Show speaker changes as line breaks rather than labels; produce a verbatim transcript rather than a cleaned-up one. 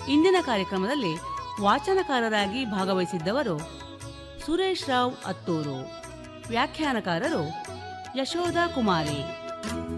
ಇಂದಿನ ಕಾರ್ಯಕ್ರಮದಲ್ಲಿ ವಾಚನಕಾರರಾಗಿ ಭಾಗವಹಿಸಿದ್ದವರು ಸುರೇಶ್ ರಾವ್ ಅತ್ತೂರು, ವ್ಯಾಖ್ಯಾನಕಾರರು ಯಶೋಧ ಕುಮಾರಿ.